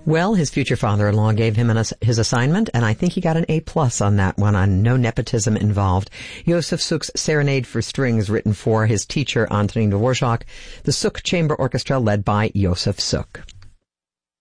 Well, his future father-in-law gave him his assignment, and I think he got an A+ on that one, on no nepotism involved. Josef Suk's Serenade for Strings, written for his teacher, Antonin Dvorak, the Suk Chamber Orchestra led by Josef Suk.